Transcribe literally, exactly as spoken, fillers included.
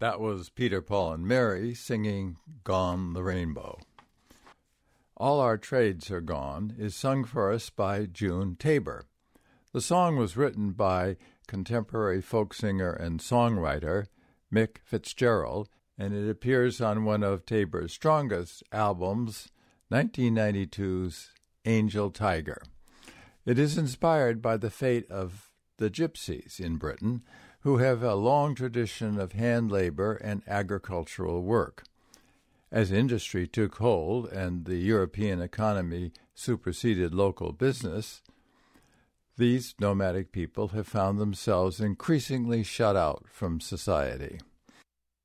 That was Peter, Paul, and Mary singing Gone the Rainbow. All Our Trades Are Gone is sung for us by June Tabor. The song was written by contemporary folk singer and songwriter Mick Fitzgerald, and it appears on one of Tabor's strongest albums, nineteen ninety-two's Angel Tiger. It is inspired by the fate of the gypsies in Britain, who have a long tradition of hand labor and agricultural work. As industry took hold and the European economy superseded local business, these nomadic people have found themselves increasingly shut out from society.